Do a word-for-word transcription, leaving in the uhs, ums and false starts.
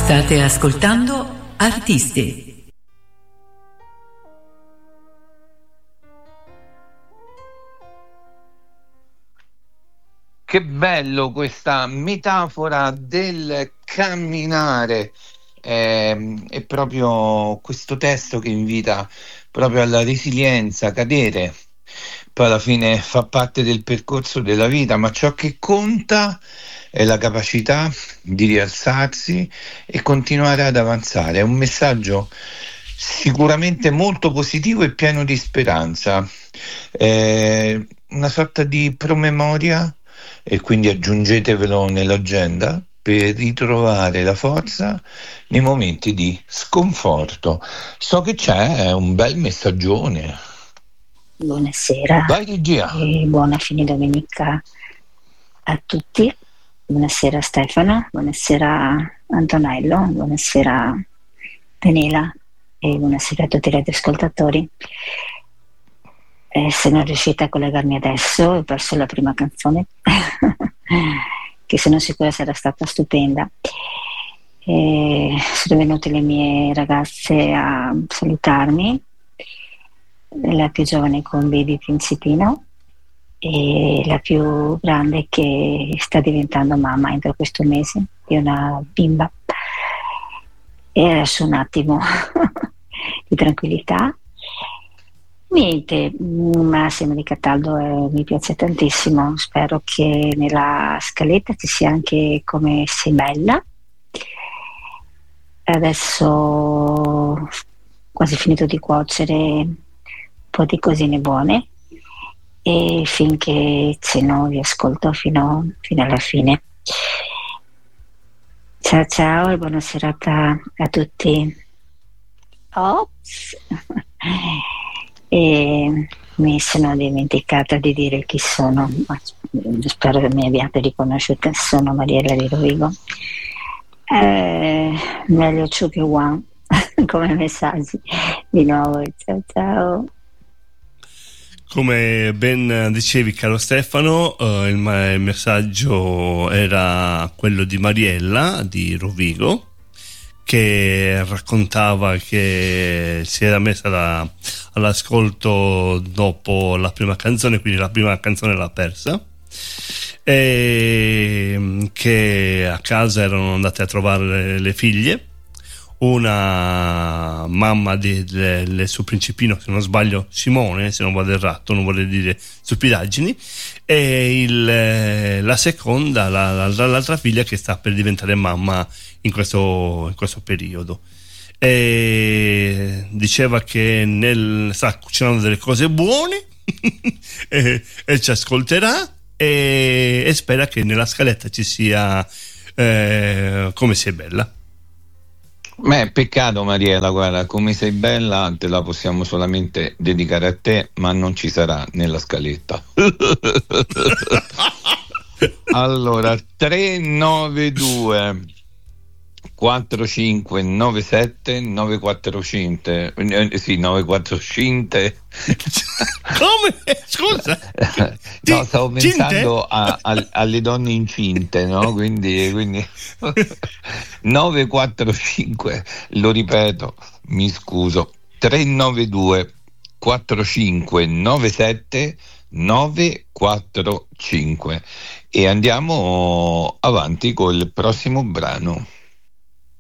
State ascoltando Artiste. Che bello questa metafora del camminare, eh, è proprio questo testo che invita proprio alla resilienza, cadere, poi alla fine fa parte del percorso della vita, ma ciò che conta è la capacità di rialzarsi e continuare ad avanzare. È un messaggio sicuramente molto positivo e pieno di speranza, eh, una sorta di promemoria, e quindi aggiungetevelo nell'agenda per ritrovare la forza nei momenti di sconforto. So che c'è un bel messaggione. Buonasera. Vai regia. E buona fine domenica a tutti. Buonasera Stefano, buonasera Antonello, buonasera Penela e buonasera a tutti gli ascoltatori. Eh, se non riuscite a collegarmi adesso, ho perso la prima canzone che sono sicura sarà stata stupenda. Eh, sono venute le mie ragazze a salutarmi, la più giovane con Baby Principino e la più grande che sta diventando mamma entro questo mese di una bimba. E adesso un attimo di tranquillità. Niente, Massimo di Cataldo eh, mi piace tantissimo, spero che nella scaletta ci sia anche Come sei bella. Adesso quasi finito di cuocere un po' di cosine buone e finché ceno vi ascolto fino, fino alla fine. Ciao ciao e buona serata a tutti. Ops. E mi sono dimenticata di dire chi sono, ma spero che mi abbiate riconosciuta. Sono Mariella di Rovigo. Eh, meglio ciò che one come messaggi di nuovo. Ciao ciao. Come ben dicevi, caro Stefano, eh, il, il messaggio era quello di Mariella di Rovigo, che raccontava che si era messa da, all'ascolto dopo la prima canzone, quindi la prima canzone l'ha persa, e che a casa erano andate a trovare le, le figlie, una mamma del suo principino, se non sbaglio Simone, se non vado errato, non vorrei dire stupidaggini, e il, la seconda, la, la, l'altra figlia che sta per diventare mamma in questo, in questo periodo. E diceva che nel, sta cucinando delle cose buone e, e ci ascolterà e, e spera che nella scaletta ci sia eh, Come sei bella. Beh, peccato Mariela, guarda, Come sei bella te la possiamo solamente dedicare a te, ma non ci sarà nella scaletta. Allora, tre nove due quattro cinque nove sette nove quattro cinque, eh, sì, nove quattro cinque. Come? Scusa. No, stavo pensando a, a, alle donne incinte, no? Quindi, quindi nove quattro cinque, lo ripeto, mi scuso, tre nove due quattro cinque nove sette nove quattro cinque e andiamo avanti col prossimo brano.